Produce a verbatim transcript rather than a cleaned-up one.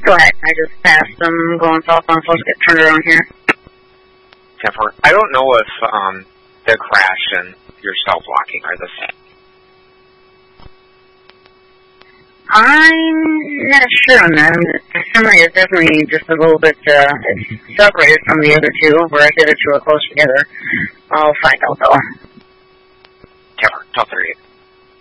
Go ahead. I just passed them going south on supposed to get turned around here. ten four. I don't know if um, the crash and your stealth walking are the same. I'm not sure on that. The summary is definitely just a little bit uh, separated from the other two, where I said the two are close together. I'll find out, though. ten four. Delta three eight.